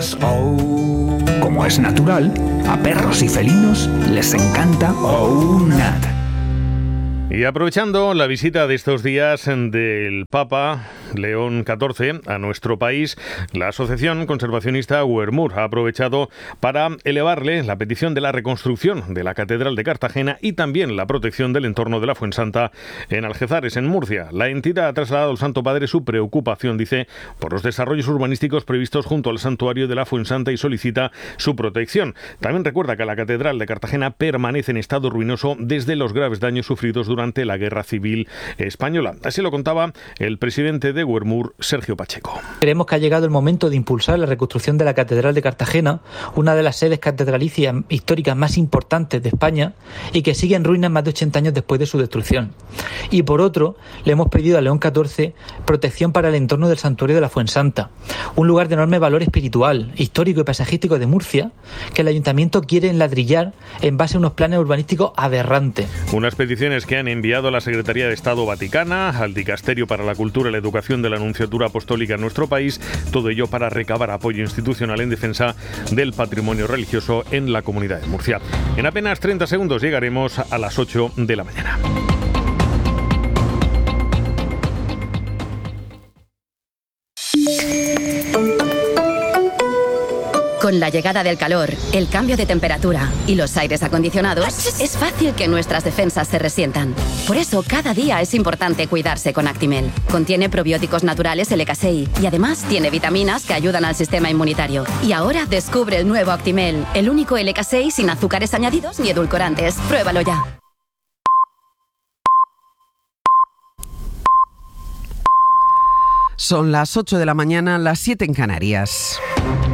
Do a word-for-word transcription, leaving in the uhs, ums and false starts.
Oh. Como es natural, a perros y felinos les encanta OUNAT. Y aprovechando la visita de estos días del Papa León catorce a nuestro país, la asociación conservacionista Uermur ha aprovechado para elevarle la petición de la reconstrucción de la Catedral de Cartagena y también la protección del entorno de la Fuensanta en Algezares, en Murcia. La entidad ha trasladado al Santo Padre su preocupación, dice, por los desarrollos urbanísticos previstos junto al santuario de la Fuensanta y solicita su protección. También recuerda que la Catedral de Cartagena permanece en estado ruinoso desde los graves daños sufridos durante durante la Guerra Civil Española. Así lo contaba el presidente de Uermur, Sergio Pacheco. Creemos que ha llegado el momento de impulsar la reconstrucción de la Catedral de Cartagena, una de las sedes catedralicias históricas más importantes de España y que sigue en ruinas más de ochenta años después de su destrucción. Y por otro, le hemos pedido a León catorce protección para el entorno del santuario de la Fuensanta, un lugar de enorme valor espiritual, histórico y paisajístico de Murcia, que el ayuntamiento quiere enladrillar en base a unos planes urbanísticos aberrantes. Unas peticiones que han enviado a la Secretaría de Estado Vaticana, al Dicasterio para la Cultura y la Educación de la Nunciatura Apostólica en nuestro país, todo ello para recabar apoyo institucional en defensa del patrimonio religioso en la Comunidad de Murcia. En apenas treinta segundos llegaremos a las ocho de la mañana. Con la llegada del calor, el cambio de temperatura y los aires acondicionados, es fácil que nuestras defensas se resientan. Por eso, cada día es importante cuidarse con Actimel. Contiene probióticos naturales L K S I y además tiene vitaminas que ayudan al sistema inmunitario. Y ahora descubre el nuevo Actimel, el único L K S I sin azúcares añadidos ni edulcorantes. Pruébalo ya. Son las ocho de la mañana, las siete en Canarias.